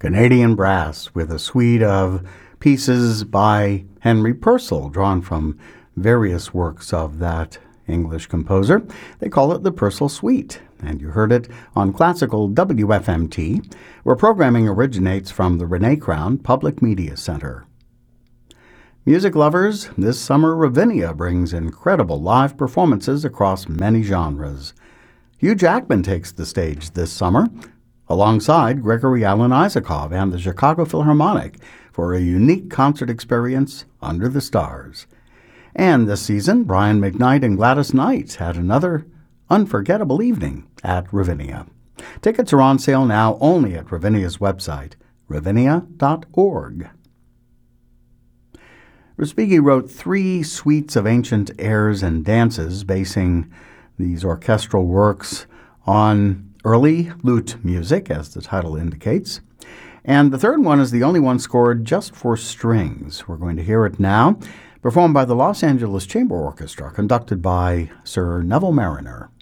Canadian Brass with a suite of pieces by Henry Purcell, drawn from various works of that English composer. They call it the Purcell Suite, and you heard it on classical WFMT, where programming originates from the Renee Crown Public Media Center. Music lovers, this summer Ravinia brings incredible live performances across many genres. Hugh Jackman takes the stage this summer, alongside Gregory Alan Isakov and the Chicago Philharmonic, for a unique concert experience under the stars. And this season, Brian McKnight and Gladys Knight had another unforgettable evening at Ravinia. Tickets are on sale now only at Ravinia's website, ravinia.org. Respighi wrote 3 suites of ancient airs and dances, basing these orchestral works on early lute music, as the title indicates. And the third one is the only one scored just for strings. We're going to hear it now, performed by the Los Angeles Chamber Orchestra, conducted by Sir Neville Marriner.